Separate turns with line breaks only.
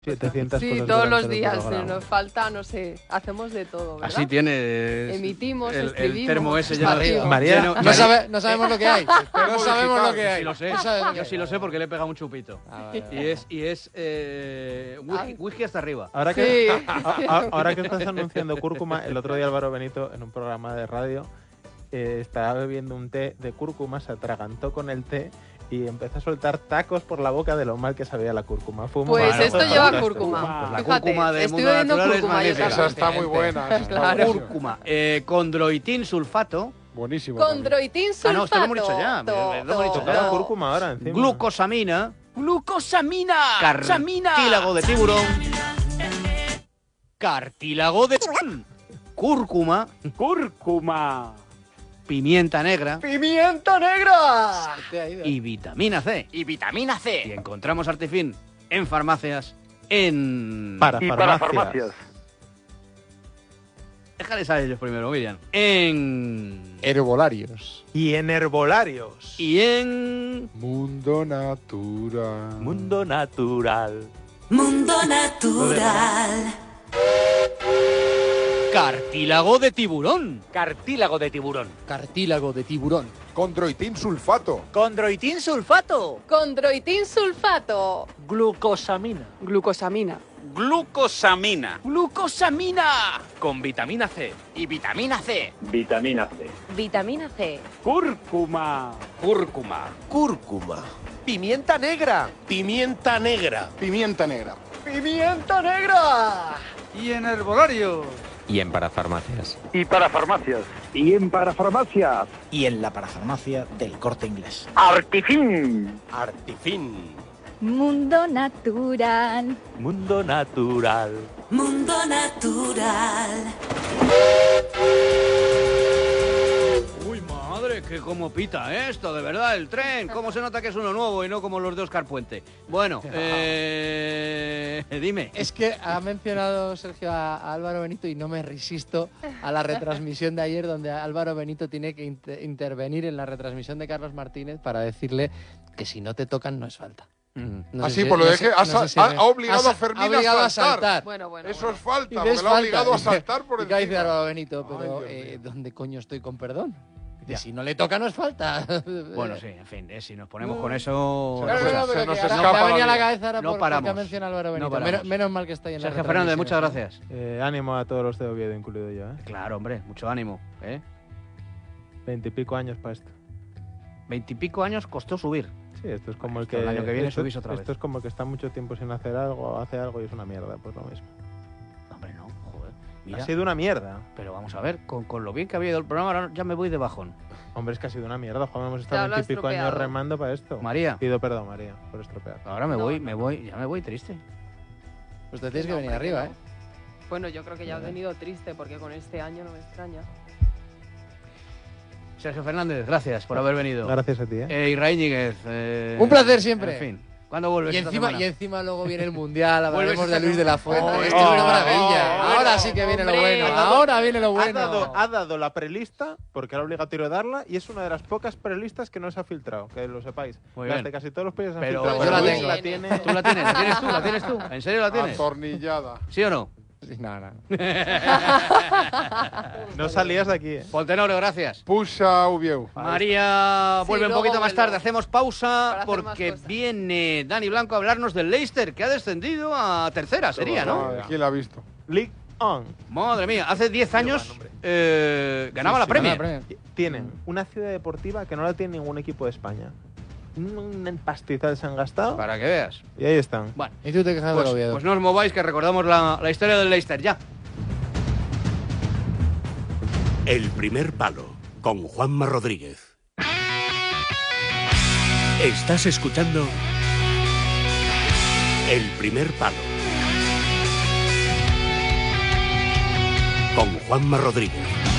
700
Sí,
cosas
todos
durante
los
el
días.
programa.
Nos falta, no sé, hacemos de todo, ¿verdad?
Así tienes
Emitimos,
el
escribimos.
termo ese
Está
lleno de...
arriba.
María,
lleno-
No sabemos lo que hay. No sabemos lo que hay.
Sí lo sé.
No sabemos lo
Yo
que
sí
hay.
lo sé porque le he pegado un chupito. Y es whisky hasta arriba.
Ahora
Sí.
que, ahora que estás anunciando cúrcuma, el otro día Álvaro Benito, en un programa de radio, estaba bebiendo un té de cúrcuma, se atragantó con el té y empezó a soltar tacos por la boca de lo mal que sabía la cúrcuma. Fue un
Pues
momento
esto lleva
fantástico.
cúrcuma.
Pues la
Fíjate,
cúrcuma de
estoy
Mundo
bebiendo
Natural es
cúrcuma yo
magnífica.
también.
Esa está muy buena. esa está
Claro.
buenísima.
Cúrcuma. Condroitín sulfato.
Buenísimo.
Condroitín sulfato.
No, esto lo hemos dicho ya. Lo hemos dicho
Toca la cúrcuma ahora encima.
Glucosamina.
¡Glucosamina!
Cartílago de tiburón. Cartílago de tiburón. Cúrcuma.
Cúrcuma.
Pimienta negra.
¡Pimienta negra!
Y vitamina C.
Y vitamina
Y
C.
encontramos Artifin en farmacias. En...
Para
Y para
farmacias.
farmacias.
Déjales a ellos primero, Miriam. En...
Herbolarios.
Y en herbolarios.
Y en...
Mundo natural.
Mundo natural.
Mundo natural.
Cartílago de tiburón.
Cartílago de tiburón. Cartílago de tiburón.
Condroitín sulfato.
Condroitín sulfato.
Condroitín sulfato.
Glucosamina.
Glucosamina.
Glucosamina.
Glucosamina.
Con vitamina C.
Y vitamina C.
Vitamina C.
Vitamina C.
Cúrcuma.
Cúrcuma.
Cúrcuma.
Pimienta negra.
Pimienta negra.
Pimienta negra.
Pimienta negra.
Y en herbolario.
Y en parafarmacias.
Y para farmacias. Y en parafarmacias.
Y en la parafarmacia del Corte Inglés.
Artifin.
Artifin.
Mundo natural.
Mundo natural.
Mundo natural.
Uy, madre, que como pita esto, de verdad, el tren. Cómo se nota que es uno nuevo y no como los de Oscar Puente. Bueno, dime.
Es que ha mencionado Sergio a Álvaro Benito y no me resisto a la retransmisión de ayer donde Álvaro Benito tiene que intervenir en la retransmisión de Carlos Martínez para decirle que si no te tocan no es falta. No sé
Así,
si-
por lo
no
de
sé-
que
no sé si
ha obligado a
ha
Fermín
obligado
a saltar.
Bueno.
Eso es falta,
Y
porque
ves
le ha obligado a
falta.
saltar por
¿Y qué dice
encima.
Álvaro Benito? Pero,
Ay, Dios mío.
¿dónde coño estoy con perdón? Dice,
Ya.
si no le toca no es falta.
Bueno, sí, en fin, si nos ponemos con eso...
Se
Claro,
nos-
no,
se
pero
nos
que ahora
escapa
me ha
la
venido a la
vida.
cabeza ahora
No
porque
paramos.
ha mencionado Álvaro
No
Benito.
paramos.
Menos mal que está ahí en la
Sergio Fernández, muchas
retransmisión.
gracias.
Ánimo a todos los de Oviedo, incluido yo.
Claro, hombre, mucho ánimo.
20 y pico años para esto.
20 y pico años costó subir.
Sí, esto es como el
Esto
que...
el año que viene
esto,
subís otra vez.
Esto es como el que está mucho tiempo sin hacer algo, hace algo y es una mierda, pues lo mismo.
Hombre, no, joder. Mira,
Ha sido una mierda.
pero vamos a ver, con lo bien que había ido el programa, ahora ya me voy de bajón.
Hombre, es que ha sido una mierda, Juan. Hemos
Ya
estado
lo has
20 y pico años
estropeado.
remando para esto.
María,
Pido perdón, María, por estropear.
ahora me
No,
voy,
no.
ya me voy triste.
Pues te tienes que
No,
venir
hombre,
arriba,
que no. Bueno, yo creo que ya he venido triste porque con este año no me extraña.
Sergio Fernández, gracias por haber venido.
Gracias a ti,
Israel Íñiguez.
Un placer siempre.
En fin, ¿cuándo vuelves
Y
esta
encima,
semana?
y encima luego viene el Mundial, hablaremos
Vuelves
de
esta
Luis de la Fuente.
semana.
Esto es una maravilla.
Oh,
Ahora sí que viene lo
hombre.
bueno. Ahora viene lo bueno.
Ha dado la prelista, porque era obligatorio darla, y es una de las pocas prelistas que no se ha filtrado, que lo sepáis.
Muy
Las
bien.
de casi todos los países han
Pero-
filtrado.
Yo la
Luis
tengo.
la tiene.
¿Tú la tienes? ¿La tienes tú? ¿En serio la tienes?
Atornillada.
¿Sí o no?
Sí, no.
No salías de aquí,
Poltenoro, gracias.
Pusa Ubieu.
María
Sí,
vuelve un
luego
poquito más
vuelvo.
tarde. Hacemos pausa
Para hacer más
porque
cosas.
viene Dani Blanco a hablarnos del Leicester, que ha descendido a tercera, sería, ¿no?
¿Quién la ha visto?
League On.
Madre mía, hace 10 años
nombre.
ganaba la Premier.
Tienen una ciudad deportiva que no la tiene ningún equipo de España. Un pastizal se han gastado
Para que veas.
y ahí están.
Bueno,
Y tú te quejas del Oviedo.
pues no os mováis, que recordamos la historia del Leicester ya.
El primer palo con Juanma Rodríguez. Estás escuchando El primer palo con Juanma Rodríguez.